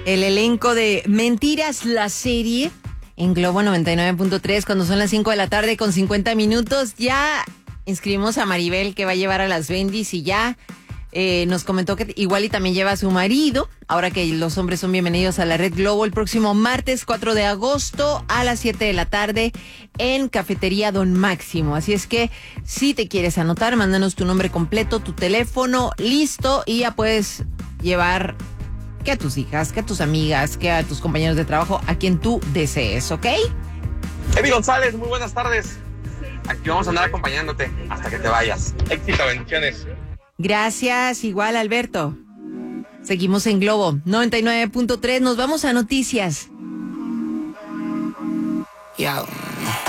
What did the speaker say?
el elenco de Mentiras, la serie, en Globo 99.3, cuando son las 5 de la tarde con 50 minutos. Ya inscribimos a Maribel, que va a llevar a las Bendis, y ya nos comentó que igual y también lleva a su marido, ahora que los hombres son bienvenidos a la Red Globo el próximo martes 4 de agosto a las 7 de la tarde en Cafetería Don Máximo. Así es que si te quieres anotar, mándanos tu nombre completo, tu teléfono, listo, y ya puedes llevar que a tus hijas, que a tus amigas, que a tus compañeros de trabajo, a quien tú desees, ¿ok? Evi González, muy buenas tardes. Aquí vamos a andar acompañándote hasta que te vayas. Éxito, bendiciones. Gracias, igual Alberto. Seguimos en Globo 99.3, nos vamos a noticias. Yo.